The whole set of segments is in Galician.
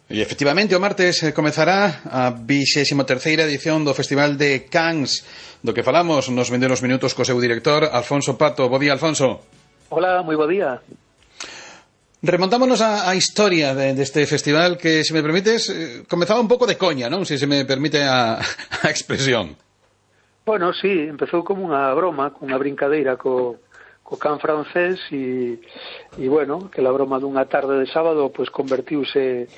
E efectivamente o martes comezará a 23ª edición do Festival de Cannes, do que falamos nos vindeiros minutos co seu director, Alfonso Pato. Bo día, Alfonso. Hola, moi bo día. Remontámonos á historia deste festival que, se me permites, comezaba un pouco de coña, non? Se me permite a expresión. Bueno, sí, empezou como unha broma, cunha brincadeira co can francés e bueno, que la broma dunha tarde de sábado pois convertiuse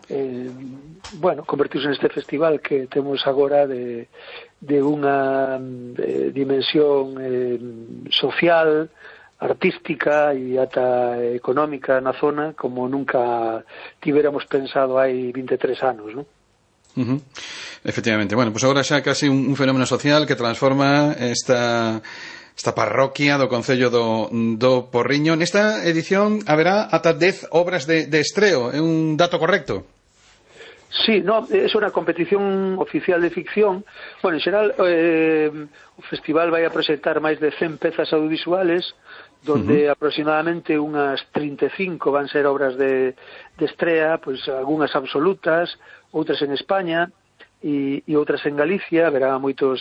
neste festival que temos agora de unha dimensión social, artística e ata económica na zona como nunca tivéramos pensado hai 23 anos, non? Efectivamente, bueno, pues agora xa casi un fenómeno social que transforma esta parroquia do Concello do Porriño. Nesta edición haberá ata 10 obras de estreo, é un dato correcto? Sí, no, é unha competición oficial de ficción. Bueno, en xeral o festival vai a presentar máis de 100 pezas audiovisuales, donde aproximadamente unhas 35 van ser obras de estrea, pois algunhas absolutas, outras en España e outras en Galicia. Haberá moitos,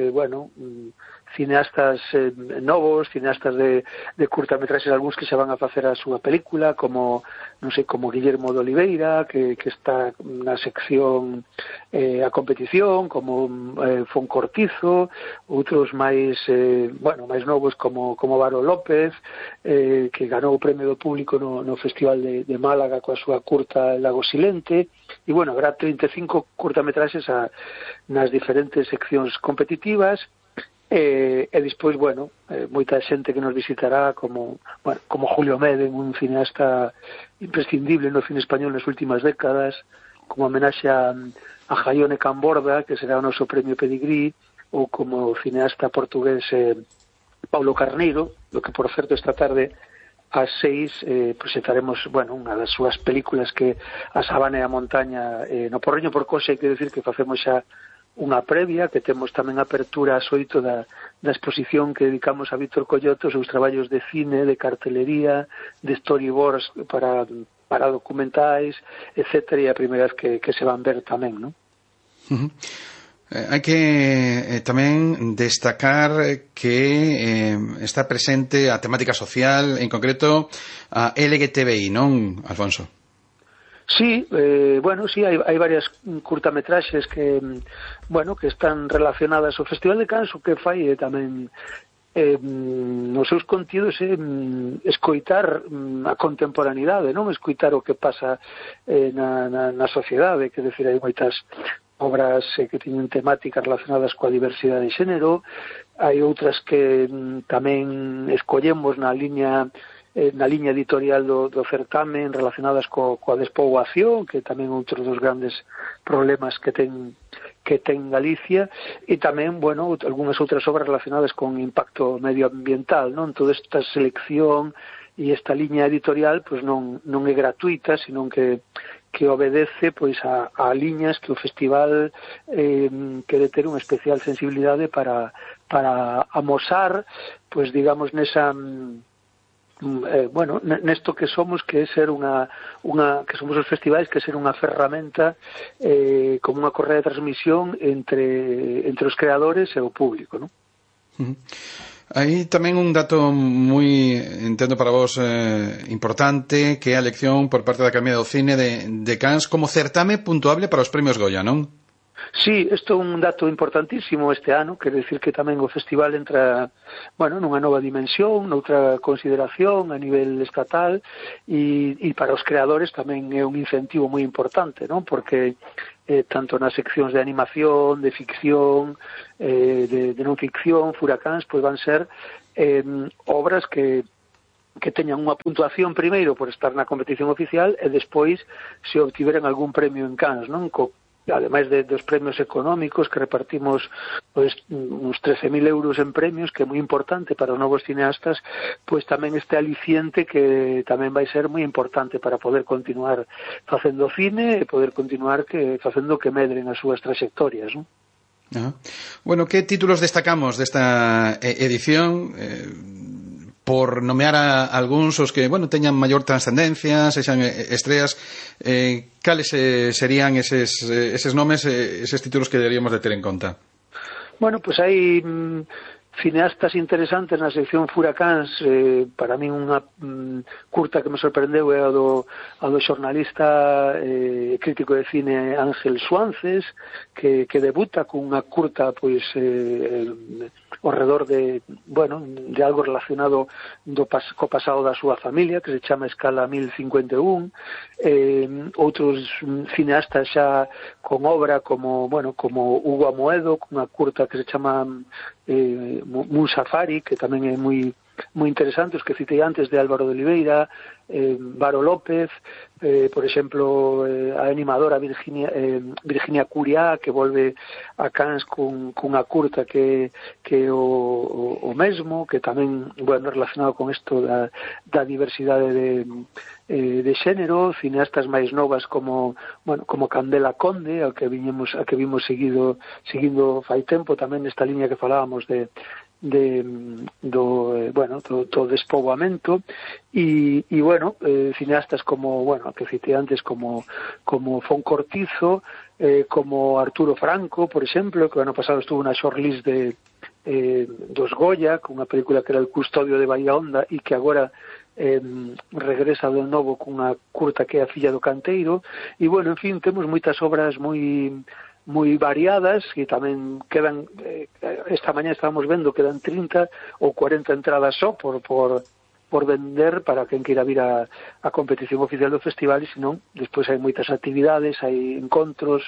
cineastas novos, cineastas de curtametraxes, algúns que xa van a facer a súa película, como, non sei, como Guillermo de Oliveira, que está na sección a competición, como Foncortizo, outros máis máis novos como Varo López, que ganou o premio do público no Festival de Málaga coa súa curta Lago Silente, e bueno, habrá 35 curtametraxes nas diferentes seccións competitivas. E despois, moita xente que nos visitará como Julio Meden, un cineasta imprescindible no cine español nas últimas décadas, como homenaxe a Jaione Camborda, que será o noso premio Pedigrí, ou como cineasta portugués Paulo Carneiro, do que, por certo, esta tarde ás 6 proxectaremos unha das súas películas, que A sabana e a montaña no Porriño. Por cosa, hai que decir que facemos xa unha previa, que temos tamén apertura ás 8 da exposición que dedicamos a Víctor Collotto, os seus traballos de cine, de cartelería, de storyboards para documentais, etc. E a primeira vez que se van ver tamén, non? Hai que tamén destacar que está presente a temática social, en concreto a LGTBI, non, Alfonso? Sí, sí, hai varias curtametraxes que están relacionadas ao Festival de Cannes. O que fai é tamén nos seus contidos escoitar a contemporaneidade, non escoitar o que pasa na sociedade, que decir, hai moitas obras que teñen temáticas relacionadas coa diversidade de xénero, hai outras que tamén escollemos na liña editorial do certamen, relacionadas coa despoboación, que tamén é outro dos grandes problemas que ten Galicia, e tamén, algunhas outras obras relacionadas con impacto medioambiental, non? Toda esta selección e esta liña editorial pois non é gratuita, senón que obedece pois a liñas que o festival quere ter unha especial sensibilidade para amosar, pois digamos, nesa nesto que somos, que é ser que somos os festivais, que é ser unha ferramenta como unha correa de transmisión entre os creadores e o público, non? Hai tamén un dato moi, entendo para vos, importante, que é a elección por parte da Academia do Cine de Cannes como certame puntuable para os premios Goya, non? Sí, isto é un dato importantísimo este ano, quer decir que tamén o festival entra, nunha nova dimensión, noutra consideración a nivel estatal, e para os creadores tamén é un incentivo moi importante, non? Porque tanto nas seccións de animación, de ficción, de non ficción, Furacáns, pois van ser obras que teñan unha puntuación primeiro por estar na competición oficial e despois se obtiveren algún premio en Cannes, non? Ademais dos premios económicos que repartimos pois uns 13.000 euros en premios, que é moi importante para os novos cineastas, pois tamén este aliciente que tamén vai ser moi importante para poder continuar facendo cine e poder continuar facendo que medren as súas trayectorias, non? Bueno, que títulos destacamos desta edición? por nomear a algúns os que, bueno, teñan maior trascendencia, sexan estreas, cales serían eses nomes, eses títulos que deberíamos de ter en conta? Bueno, pues hai cineastas interesantes na sección Furacáns. Para min unha curta que me sorprendeu é a do xornalista crítico de cine Ángel Suances, que debuta cunha curta pois ao redor de algo relacionado co pasado da súa familia, que se chama Escala 1051. Outros cineastas xa con obra como Hugo Amoedo, cunha curta que se chama Moon Safari, que tamén é moi interesante, os que citei antes de Álvaro de Oliveira, Varo López, por exemplo, a animadora Virginia Curiá, que volve a Cannes cunha curta que o mesmo, que tamén relacionado con isto da diversidade de xénero. Cineastas máis novas como Candela Conde, a que vimos seguindo fai tempo, tamén nesta liña que falábamos do despoboamento, e cineastas como a que citei antes como Fon Cortizo, como Arturo Franco, por exemplo, que o ano pasado estuvo na shortlist dos Goya, con unha película que era El custodio de Bahía Honda, e que agora regresa de novo cunha curta que é A filla do canteiro. E en fin, temos moitas obras moi variadas, e tamén quedan, esta mañá estábamos vendo, quedan 30 ou 40 entradas só por vender para quen queira vir a competición oficial do festival, e senón, despois hai moitas actividades, hai encontros,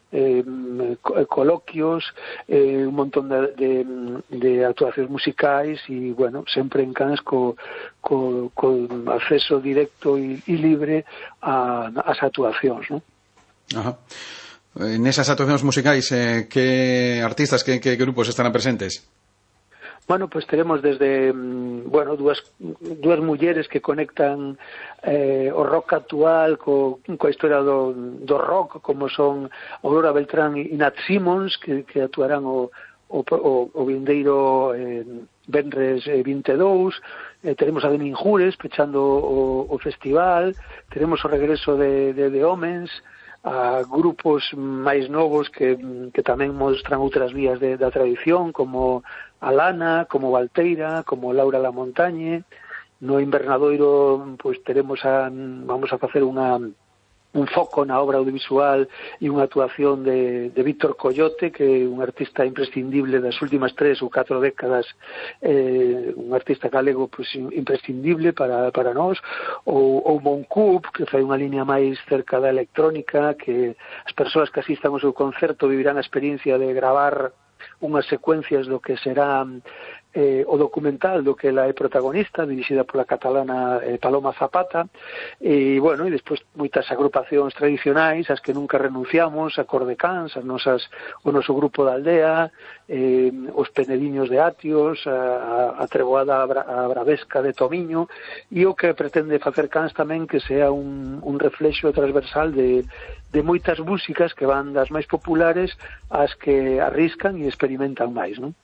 coloquios, un montón de actuacións musicais, e sempre en Cannes co acceso directo e libre ás actuacións, non? Ajá. Nesas actuacións musicais, que artistas, que grupos estarán presentes? Pues teremos desde dúas mulleres que conectan o rock actual coa historia do rock, como son Aurora Beltrán e Nat Simmons, que actuarán o vindeiro venres 22. Teremos a Demi Jures pechando o festival. Teremos o regreso de Homens, a grupos máis novos que tamén mostran outras vías da tradición, como Alana, como Valteira, como Laura Lamontañe. No Invernadoiro pois vamos a facer un foco na obra audiovisual e unha actuación de Víctor Coyote, que é un artista imprescindible das últimas 3 ou 4 décadas, un artista galego pois imprescindible para nós, ou Moncoup, que fai unha liña máis cerca da electrónica, que as persoas que asistan ao seu concerto vivirán a experiencia de gravar unhas secuencias do que será o documental do que ela é protagonista, dirixida pola catalana Paloma Zapata. E despois moitas agrupacións tradicionais as que nunca renunciamos, a Cor de Cans, o noso grupo da aldea, os Penediños de Atios, a Treboada a Bravesca de Tomiño, e o que pretende facer Cans tamén que sea un reflexo transversal de moitas músicas que van das máis populares ás que arriscan e experimentan máis, non?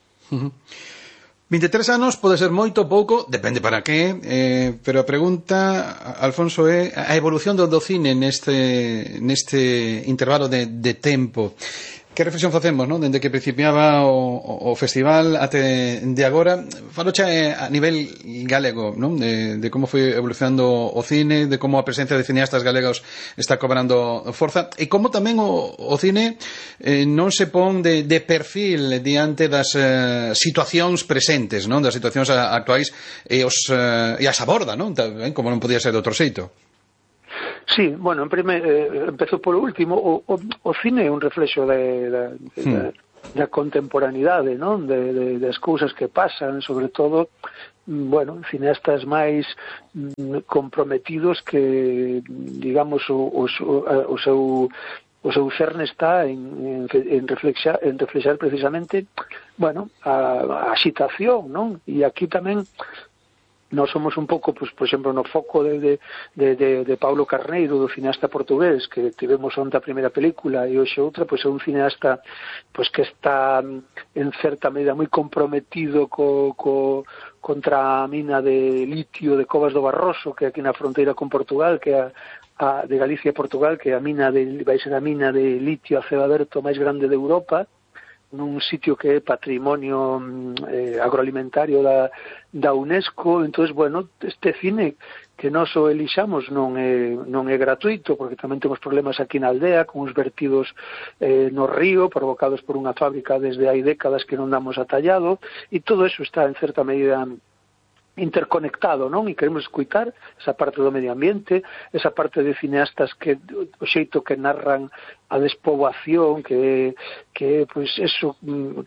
23 anos pode ser moito ou pouco, depende para que, pero a pregunta, Alfonso, é a evolución do cine neste intervalo de tempo. Que reflexión facemos, non? Dende que principiaba o festival até de agora, falocha a nivel galego, non? De como foi evolucionando o cine, de como a presencia de cineastas galegos está cobrando forza, e como tamén o cine non se pon de perfil diante das situacións presentes, non? Das situacións actuais e as aborda, non? Como non podía ser de outro xeito. Sí, en empezo polo último. O cine é un reflexo da contemporaneidade, non? Das cousas que pasan, sobre todo, cineastas máis comprometidos que, digamos, o seu cerne está en reflexar precisamente, a axitación, non? E aquí tamén nós somos un pouco, pois, por exemplo, no foco de Paulo Carneiro, do cineasta portugués, que tivemos onte a primeira película e hoxe outra, pois é un cineasta pois que está en certa medida moi comprometido contra a mina de litio de Covas do Barroso, que é aquí na fronteira con Portugal, que é de Galicia a Portugal, que é vai ser a mina de litio a ceo aberto máis grande de Europa, nun sitio que é patrimonio agroalimentario da UNESCO. Entonces, bueno, este cine que nós o elixamos non é gratuito, porque tamén temos problemas aquí na aldea con os vertidos no río provocados por unha fábrica desde hai décadas que non damos atallado, e todo eso está en certa medida interconectado, non? E queremos escutar esa parte do medio ambiente, esa parte de cineastas que o xeito que narran a despoboación, que pois eso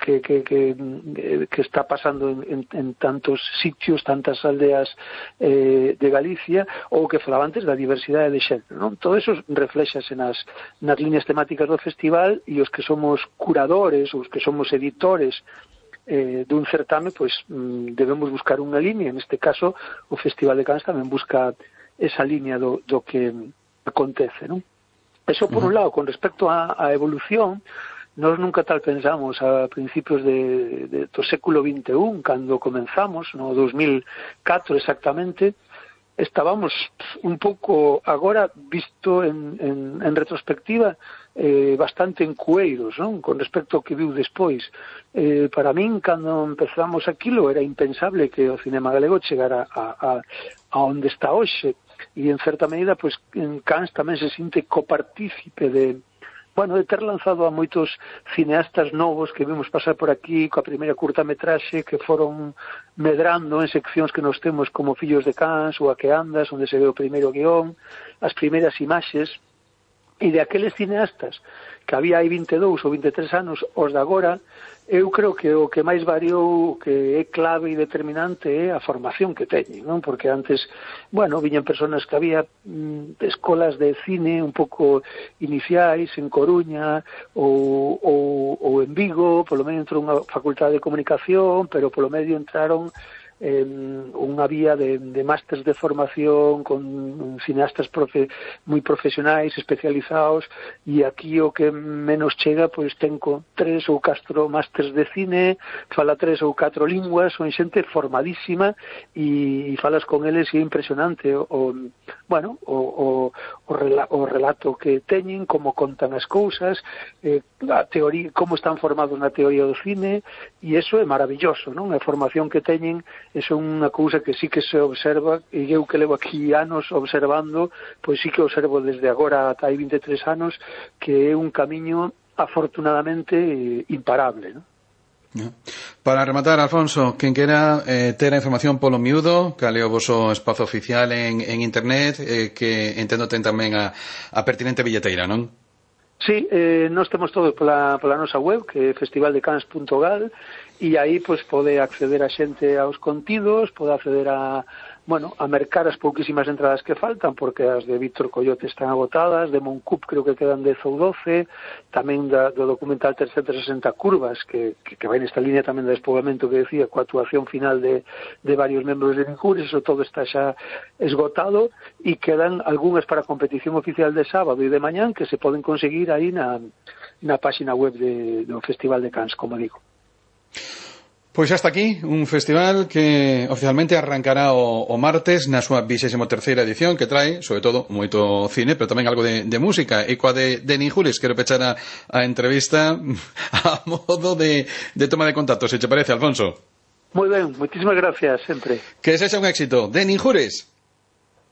que está pasando en tantos sitios, tantas aldeas de Galicia, ou que falaba antes da diversidade de xénero, non? Todo eso reflexase nas liñas temáticas do festival, e os que somos curadores, os que somos editores dun certame, pois debemos buscar unha línea. En este caso, o Festival de Cannes tamén busca esa línea do que acontece, non? Eso por un lado. Con respecto á evolución, nós nunca tal pensamos a principios do século XXI, cando comenzamos, no 2004 exactamente, estábamos un pouco, agora visto en retrospectiva, bastante encueiros, non? Con respecto ao que viu despois. Para min, cando empezamos aquilo, era impensable que o cinema galego chegara a onde está hoxe, e en certa medida, pois, en Cannes tamén se sinte copartícipe de ter lanzado a moitos cineastas novos que vimos pasar por aquí coa primeira curtametraxe, que foron medrando en seccións que nos temos como Fillos de Cannes ou A que andas, onde se ve o primeiro guión, as primeiras imaxes, e de aqueles cineastas que había hai 22 ou 23 anos, os de agora, eu creo que o que máis variou, que é clave e determinante, é a formación que teñen, non? Porque antes, viñan personas que había escolas de cine un pouco iniciais en Coruña ou en Vigo, polo medio entrou unha facultade de comunicación, pero polo medio entraron unha vía de másters de formación con cineastas moi profesionais, especializados, e aquí o que menos chega, pois ten con 3 ou 4 másters de cine, fala 3 ou 4 linguas, son xente formadísima, e falas con eles e é impresionante o relato que teñen, como contan as cousas, a teoría, como están formados na teoría do cine, e iso é maravilloso, non? A formación que teñen é unha cousa que sí que se observa, e eu que levo aquí anos observando, pois sí que observo desde agora ata hai 23 anos, que é un camiño afortunadamente imparable, non? Para rematar, Alfonso, quen quera ter a información polo miúdo, cal é o voso espazo oficial en internet, que entendo ten tamén a pertinente billeteira, non? Sí, nós temos todo pola nosa web, que é festivaldecannes.gal, e aí pois pode acceder a xente aos contidos, pode acceder a mercar as pouquísimas entradas que faltan, porque as de Víctor Coyote están agotadas, de Moncup creo que quedan 10 ou 12, tamén do documental 360 curvas, que vai nesta línea tamén de despoboamento que decía, coa actuación final de varios membros de Ninjures, eso todo está xa esgotado, e quedan algunhas para a competición oficial de sábado e de mañán que se poden conseguir aí na página web do Festival de Cannes, como digo. Pois hasta aquí un festival que oficialmente arrancará o martes na súa 23ª edición, que trae, sobre todo, moito cine, pero tamén algo de música. E coa de Ninjures, quero pechar a entrevista a modo de toma de contacto, se te parece, Alfonso. Moi ben, moitísimas gracias, sempre. Que sexa un éxito. De Ninjures.